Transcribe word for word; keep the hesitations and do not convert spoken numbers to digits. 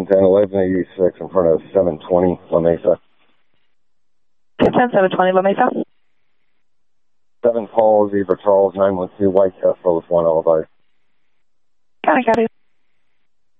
ten eleven eighty-six in front of seven twenty La Mesa. ten seven twenty La Mesa. seven Paul, Zebra Charles, nine one two White Castle with one alibi. Got it, got it.